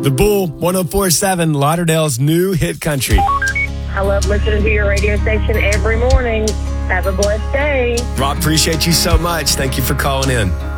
The Bull, 104.7, Lauderdale's new hit country. I love listening to your radio station every morning. Have a blessed day. Rob, appreciate you so much. Thank you for calling in.